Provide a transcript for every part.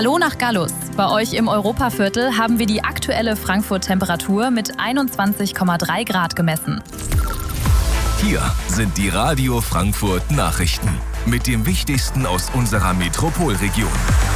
Hallo nach Gallus. Bei euch im Europaviertel haben wir die aktuelle Frankfurt-Temperatur mit 21,3 Grad gemessen. Hier sind die Radio Frankfurt Nachrichten mit dem Wichtigsten aus unserer Metropolregion.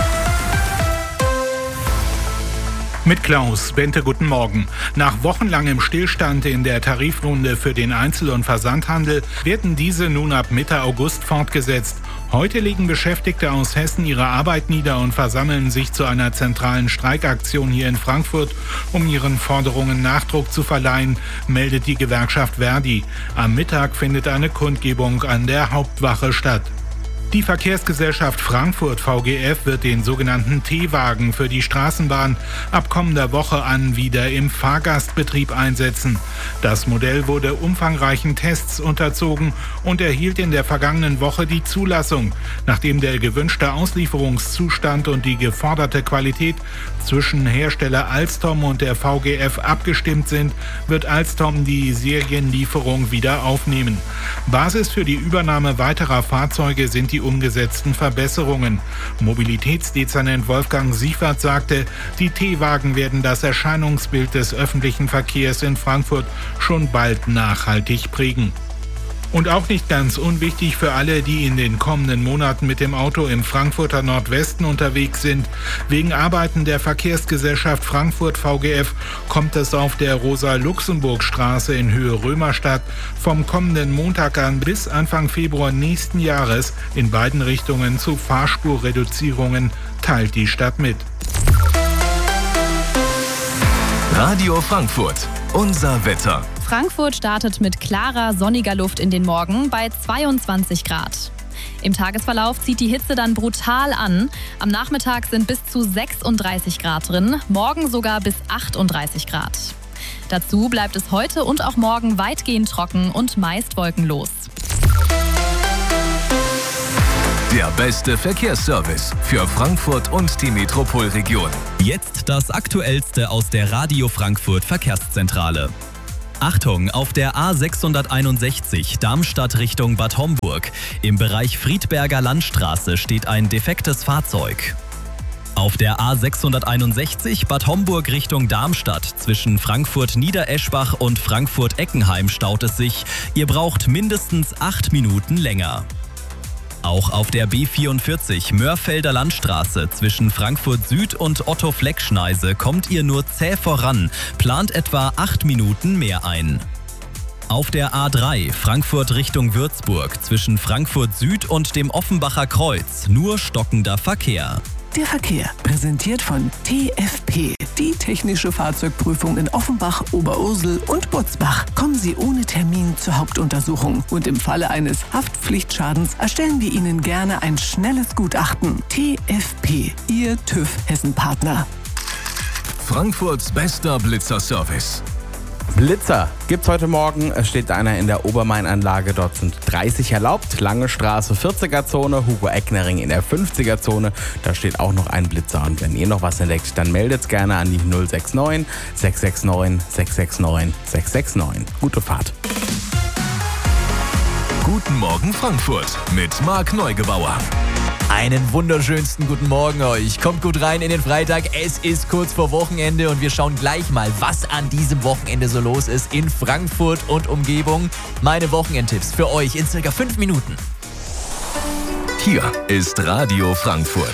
Mit Klaus Bente, guten Morgen. Nach wochenlangem Stillstand in der Tarifrunde für den Einzel- und Versandhandel werden diese nun ab Mitte August fortgesetzt. Heute legen Beschäftigte aus Hessen ihre Arbeit nieder und versammeln sich zu einer zentralen Streikaktion hier in Frankfurt, um ihren Forderungen Nachdruck zu verleihen, meldet die Gewerkschaft Verdi. Am Mittag findet eine Kundgebung an der Hauptwache statt. Die Verkehrsgesellschaft Frankfurt VGF wird den sogenannten T-Wagen für die Straßenbahn ab kommender Woche an wieder im Fahrgastbetrieb einsetzen. Das Modell wurde umfangreichen Tests unterzogen und erhielt in der vergangenen Woche die Zulassung. Nachdem der gewünschte Auslieferungszustand und die geforderte Qualität zwischen Hersteller Alstom und der VGF abgestimmt sind, wird Alstom die Serienlieferung wieder aufnehmen. Basis für die Übernahme weiterer Fahrzeuge sind die umgesetzten Verbesserungen. Mobilitätsdezernent Wolfgang Siefert sagte, die T-Wagen werden das Erscheinungsbild des öffentlichen Verkehrs in Frankfurt schon bald nachhaltig prägen. Und auch nicht ganz unwichtig für alle, die in den kommenden Monaten mit dem Auto im Frankfurter Nordwesten unterwegs sind. Wegen Arbeiten der Verkehrsgesellschaft Frankfurt VGF kommt es auf der Rosa-Luxemburg-Straße in Höhe Römerstadt vom kommenden Montag an bis Anfang Februar nächsten Jahres in beiden Richtungen zu Fahrspurreduzierungen, teilt die Stadt mit. Radio Frankfurt, unser Wetter. Frankfurt startet mit klarer, sonniger Luft in den Morgen bei 22 Grad. Im Tagesverlauf zieht die Hitze dann brutal an. Am Nachmittag sind bis zu 36 Grad drin, morgen sogar bis 38 Grad. Dazu bleibt es heute und auch morgen weitgehend trocken und meist wolkenlos. Der beste Verkehrsservice für Frankfurt und die Metropolregion. Jetzt das Aktuellste aus der Radio Frankfurt Verkehrszentrale. Achtung, auf der A661 Darmstadt Richtung Bad Homburg. Im Bereich Friedberger Landstraße steht ein defektes Fahrzeug. Auf der A661 Bad Homburg Richtung Darmstadt zwischen Frankfurt-Niedereschbach und Frankfurt-Eckenheim staut es sich. Ihr braucht mindestens 8 Minuten länger. Auch auf der B44 Mörfelder Landstraße zwischen Frankfurt Süd und Otto-Fleck-Schneise kommt ihr nur zäh voran, plant etwa 8 Minuten mehr ein. Auf der A3 Frankfurt Richtung Würzburg zwischen Frankfurt Süd und dem Offenbacher Kreuz nur stockender Verkehr. Der Verkehr, präsentiert von TFP, die technische Fahrzeugprüfung in Offenbach, Oberursel und Butzbach. Kommen Sie ohne Termin zur Hauptuntersuchung und im Falle eines Haftpflichtschadens erstellen wir Ihnen gerne ein schnelles Gutachten. TFP, Ihr TÜV Hessen-Partner. Frankfurts bester Blitzer-Service. Blitzer gibt's heute Morgen. Es steht einer in der Obermain-Anlage. Dort sind 30 erlaubt. Lange Straße 40er-Zone. Hugo Ecknering in der 50er-Zone. Da steht auch noch ein Blitzer. Und wenn ihr noch was entdeckt, dann meldet's gerne an die 069 669 669 669. Gute Fahrt. Guten Morgen Frankfurt mit Marc Neugebauer. Einen wunderschönsten guten Morgen euch. Kommt gut rein in den Freitag. Es ist kurz vor Wochenende und wir schauen gleich mal, was an diesem Wochenende so los ist in Frankfurt und Umgebung. Meine Wochenendtipps für euch in circa 5 Minuten. Hier ist Radio Frankfurt.